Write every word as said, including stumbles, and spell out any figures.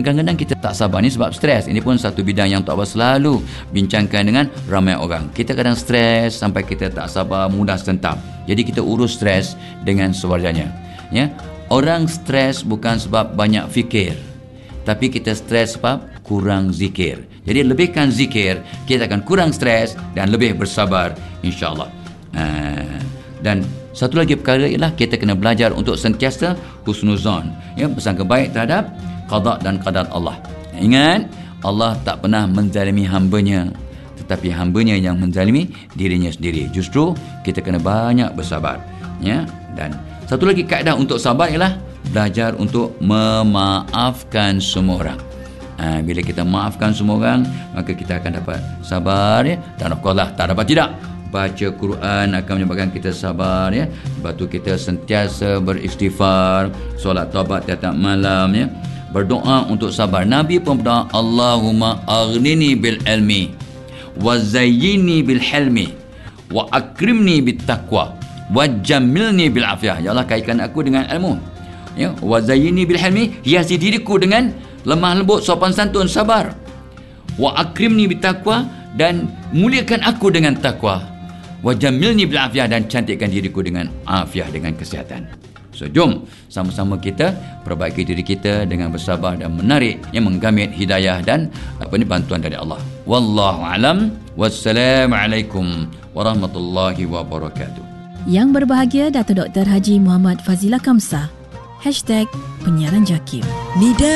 Kadang-kadang kita tak sabar ni sebab stres. Ini pun satu bidang yang Tok Abah selalu bincangkan dengan ramai orang. Kita kadang stres sampai kita tak sabar, mudah sentap. Jadi kita urus stres dengan sewajarnya. Ya, orang stres bukan sebab banyak fikir, tapi kita stres sebab kurang zikir. Jadi lebihkan zikir, kita akan kurang stres dan lebih bersabar, insya-Allah. Ha. Dan satu lagi perkara ialah kita kena belajar untuk sentiasa husnuzan, ya, bersangka baik terhadap qada dan qadar Allah. Ingat, Allah tak pernah menzalimi hambanya, tetapi hambanya yang menzalimi dirinya sendiri. Justru kita kena banyak bersabar, ya. Dan satu lagi kaedah untuk sabar ialah belajar untuk memaafkan semua orang. Ha, bila kita maafkan semua orang, maka kita akan dapat sabar, ya. Dan Allah tak dapat tidak. Baca Quran akan menyebabkan kita sabar, ya. Sebab tu kita sentiasa beristighfar, solat taubat tiap-tiap malam, ya. Berdoa untuk sabar. Nabi pun berdoa, Allahumma aghnini bil ilmi wa zayyini bil hilmi wa akrimni bit taqwa wa jammilni bil afiyah. Ya Allah, kaitkan aku dengan ilmu, ya. Wa zayyini bil hilmi, hiasi diriku dengan lemah lembut, sopan santun, sabar. Wa akrimni bit taqwa, dan muliakan aku dengan takwa. Wa jammilni bil afiyah, dan cantikkan diriku dengan afiah, dengan kesihatan. So, jom sama-sama kita perbaiki diri kita dengan bersabar dan menarik yang menggamit hidayah dan apa ni bantuan dari Allah. Wallahu alam. Wassalamualaikum warahmatullahi wabarakatuh. Yang berbahagia Dato' Doktor Haji Muhammad Fazilah Kamsah. Hashtag Penyiaran Jakim. Nida